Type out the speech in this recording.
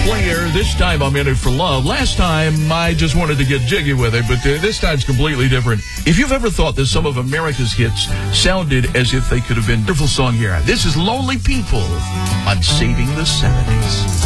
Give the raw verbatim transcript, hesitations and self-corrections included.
Player. This time I'm in it for love. Last time I just wanted to get jiggy with it, but uh, this time's completely different. If you've ever thought that some of America's hits sounded as if they could have been a wonderful song here, this is Lonely People on Saving the seventies.